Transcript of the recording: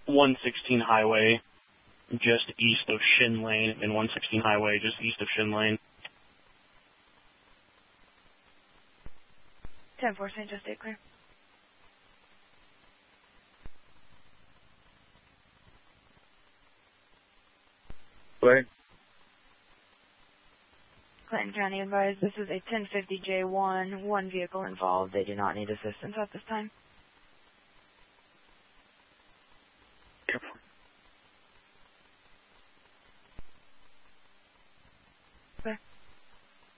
116 Highway, just east of Shin Lane, and 116 Highway, just east of Shin Lane. 10-4, St. Joe, State clear. Clear. Clinton County advised this is a 1050 J1, one vehicle involved. They do not need assistance at this time.